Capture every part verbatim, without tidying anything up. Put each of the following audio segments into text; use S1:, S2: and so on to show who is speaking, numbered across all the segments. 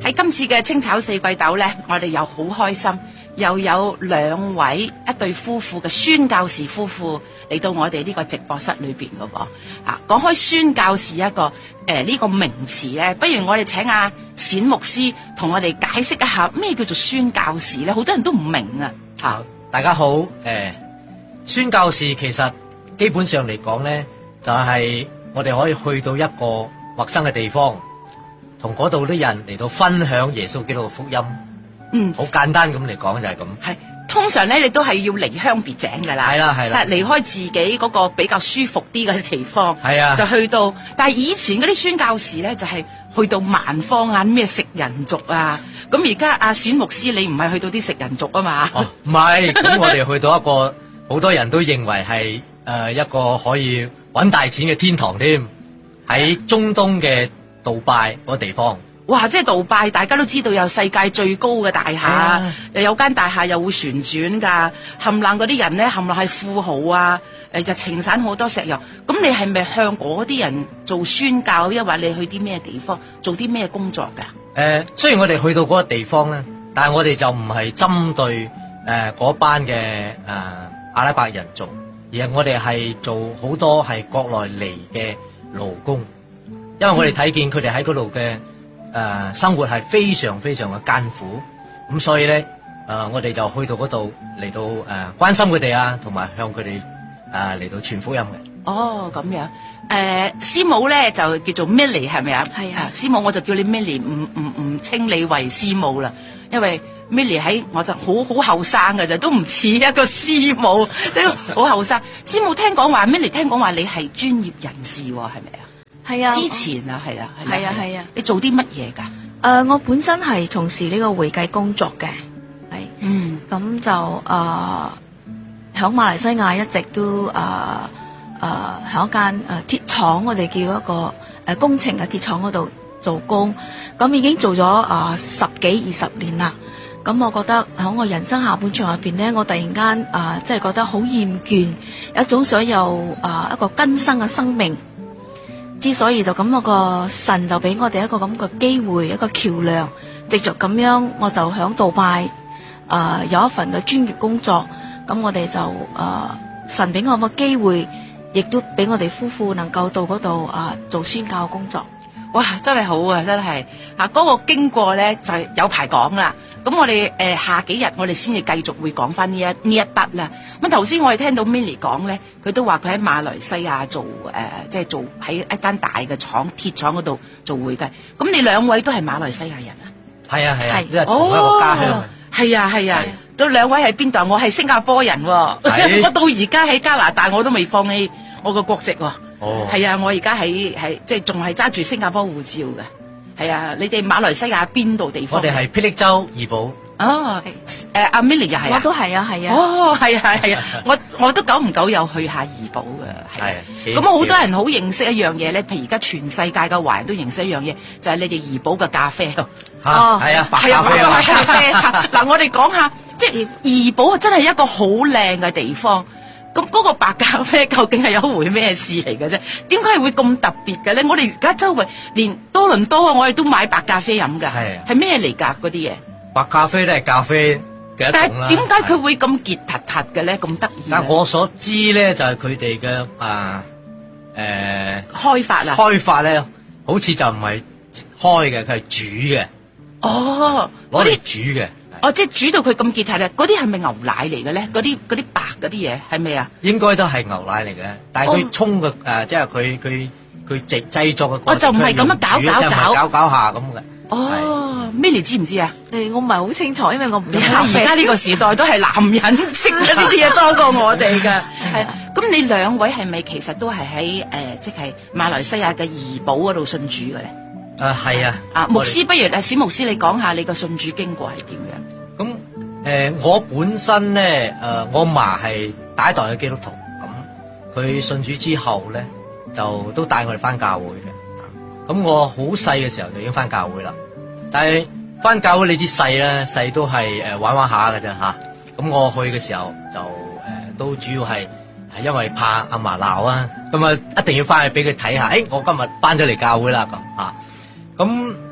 S1: 喺今次嘅清炒四季豆呢，我哋又好開心，又有兩位一對夫婦嘅宣教士夫婦嚟到我哋呢個直播室裏邊嘅噃。啊，講開宣教士一個誒呢、呃這個名詞呢，不如我哋請阿冼牧師同我哋解釋一下咩叫做宣教士呢？好多人都唔明啊。
S2: 啊，大家好，誒、呃，宣教士其實基本上嚟講呢，就係、是、我哋可以去到一個陌生嘅地方。同嗰度啲人嚟到分享耶穌基督嘅福音，嗯，好簡單咁嚟講就係咁。係
S1: 通常咧，你都係要離鄉別井噶啦，
S2: 係啦係啦，
S1: 離開自己嗰個比較舒服啲嘅地方，
S2: 係啊，
S1: 就去到。但係以前嗰啲宣教士咧，就係、是、去到蠻荒啊，咩食人族啊。咁而家阿冼牧師，你唔係去到啲食人族啊嘛？
S2: 哦，唔係，咁我哋去到一個好多人都認為係誒、呃、一個可以搵大錢嘅天堂添，喺中東嘅杜拜嗰個地方，
S1: 哇！即係杜拜，大家都知道有世界最高嘅大廈，啊、又有間大廈又會旋轉噶，冚唪唥嗰啲人咧，冚唪唥係富豪啊，誒就盛產好多石油。咁你係咪向嗰啲人做宣教，抑或你去啲咩地方做啲咩工作噶？誒、
S2: 呃，雖然我哋去到嗰個地方咧，但係我哋就唔係針對誒嗰、呃、班嘅誒、呃、阿拉伯人做，而係我哋係做好多係國內嚟嘅勞工。因為我哋睇見佢哋喺嗰度嘅誒生活係非常非常嘅艱苦，咁所以咧誒、呃、我哋就去到嗰度嚟到誒、呃、關心佢哋啊，同埋向佢哋誒嚟到傳福音嘅。
S1: 哦，咁樣誒，師母咧就叫做 Millie 係咪啊？係啊，師母我就叫你 Millie，唔唔唔稱你為師母啦，因為 Millie 喺我就好好後生嘅啫，都唔似一個師母，即係好後生。師母聽講話 Millie 聽講話你係專業人士喎，係咪啊？
S3: 係啊，
S1: 之前啊，係啊，
S3: 係啊，係啊，
S1: 你做啲乜嘢噶？誒、
S3: 呃，我本身係從事呢個會計工作嘅，係，
S1: 嗯，
S3: 咁就誒，響、呃、馬來西亞一直都誒誒響一間誒鐵廠，我哋叫一個誒、呃、工程嘅鐵廠嗰度做工，咁已經做咗誒、呃、十幾二十年啦。咁我覺得喺我人生下半場入邊咧，我突然間誒、呃、即係覺得好厭倦，有一種想有誒、呃、一個更新嘅生命。之所以就咁，我個神就俾我哋一個咁嘅機會，一個橋樑，藉着咁樣，我就響杜拜，誒、呃、有一份嘅專業工作。咁我哋就誒、呃、神俾我個機會，亦都俾我哋夫婦能夠到嗰度誒做宣教工作。
S1: 哇，真係好啊，真係吓嗰個經過咧就係有排講啦。咁我哋誒、呃、下幾日我哋先至繼續會講翻呢一呢一筆啦。咁頭先我哋聽到 Millie 講咧，佢都話佢喺馬來西亞做誒、呃，即係做喺一間大嘅廠鐵廠嗰度做會計。咁你兩位都係馬來西亞人啊？
S2: 係啊係啊，即係、啊、同一個家鄉。
S1: 係啊係啊，咁兩位喺邊度？我係新加坡人、哦，我到而家喺加拿大我都未放棄我個國籍、哦。哦，係啊，我而家喺喺即係仲係揸住新加坡護照嘅。係啊，你哋馬來西亞邊度地方？
S2: 我哋係霹靂州怡保。
S1: 哦，誒阿 Millie 又係啊，
S3: 我都係啊，係啊。
S1: 哦，係啊係啊，我我都久唔久有去下怡保嘅。係。咁啊，好多人好認識一樣嘢咧，譬如而家全世界嘅華人都認識一樣嘢，就係、是、你哋怡保嘅咖啡。
S2: 哦，係啊，白咖啡啊。
S1: 咖啡。嗱，我哋講下，即係怡保啊，真係一個好靚嘅地方。咁嗰個白咖啡究竟係有一回咩事嚟嘅啫？點解係會咁特別嘅咧？我哋而家周圍連多倫多啊，我哋都買白咖啡飲噶。係係咩嚟噶嗰啲嘢？白咖啡都係咖啡嘅一種啦。但係點解佢會咁結突突嘅咧？咁得意？
S2: 但我所知咧，就係佢哋嘅啊誒
S1: 開發啊，
S2: 開發咧，好似就唔係開嘅，佢係煮嘅。
S1: 哦，
S2: 攞嚟煮嘅。
S1: 哦，即係煮到佢咁結實啊！嗰啲係咪牛奶嚟嘅咧？嗰啲嗰啲白嗰啲嘢係咪啊？
S2: 應該都係牛奶嚟嘅，但係佢沖嘅誒，即係佢佢佢製製作嘅過程。
S1: 我就唔係咁樣搞搞搞
S2: 搞搞下咁嘅。
S1: 哦 ，Millie 知唔知啊？
S3: 誒，我唔係好清楚，因為我唔
S1: 你而家呢個時代都係男人識嘅呢啲嘢多過我哋㗎。係咁，你兩位係咪其實都係喺誒，即係馬來西亞嘅怡保嗰度信主嘅咧？
S2: 誒係啊！
S1: 啊，牧師，不如誒，冼牧師，你講下你個信主經過係點樣？
S2: 咁誒、呃，我本身咧誒、呃，我嫲係第一代嘅基督徒，咁佢信主之後咧，就都帶我哋翻教會嘅。咁我好細嘅時候就已經翻教會啦。但係翻教會你知細啦，細都係誒玩玩下嘅啫吓。咁我去嘅時候就誒、呃、都主要係係因為怕阿嫲鬧啊，咁啊一定要翻去俾佢睇下。誒、欸，我今日翻咗嚟教會啦咁吓。咁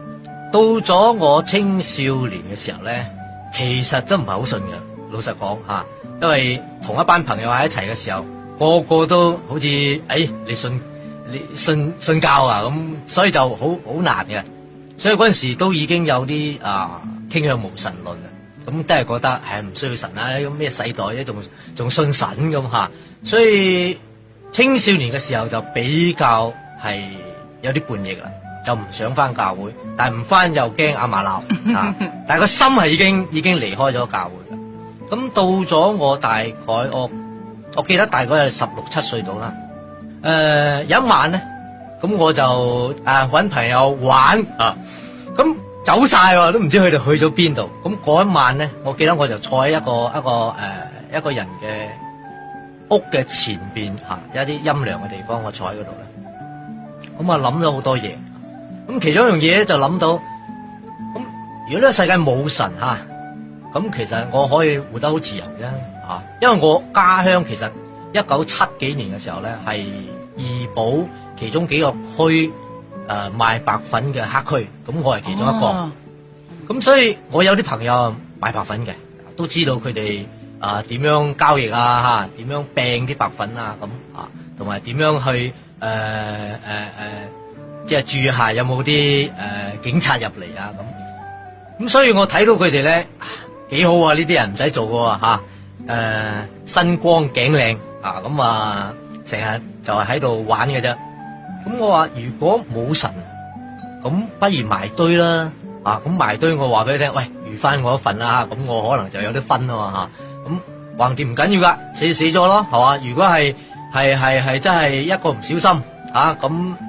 S2: 到咗我青少年嘅時候咧，其實真唔係好信嘅，老實講吓，因為同一班朋友喺一齊嘅時候，個個都好似誒、哎，你信你信信教啊咁，所以就好好難嘅。所以嗰陣時都已經有啲啊傾向無神論啊，咁都係覺得係唔需要神啊，咁咩世代咧仲仲信神咁吓，所以青少年嘅時候就比較係有啲叛逆啦。就唔想翻教會，但係唔翻又驚阿嫲鬧啊！但係個心係已經已經離開咗教會啦。咁到咗我大概我我記得大概係十六七歲到啦。誒、呃、有一晚咧，咁我就啊揾朋友玩啊，咁走晒喎，都唔知佢哋去咗邊度。咁嗰一晚咧，我記得我就坐喺一個一個誒、呃、一個人嘅屋嘅前邊嚇，有一啲陰涼嘅地方，我坐喺嗰度咧。咁啊諗咗好多嘢。咁其中一樣嘢咧就諗到，咁如果呢個世界冇神吓，咁其實我可以活得好自由啫吓，因為我家鄉其實一九七幾年嘅時候咧係怡保其中幾個區誒、呃、賣白粉嘅黑區，咁我係其中一個，咁、哦、所以我有啲朋友賣白粉嘅，都知道佢哋啊點樣交易啊吓，點樣掟啲白粉啊咁啊，同埋點樣去誒誒誒。呃呃呃即係注意下有冇啲誒警察入嚟啊咁，咁所以我睇到佢哋咧幾好啊，呢啲人唔使做嘅吓，誒身光頸靚啊，咁啊成日就係喺度玩嘅啫。咁我話如果冇神，咁不如埋堆啦啊！咁埋堆我話俾你聽，喂預翻我一份啦，咁我可能就有得分啊嘛吓。咁橫掂唔緊要噶，死死咗咯係嘛？如果係係係係真係一個唔小心啊咁。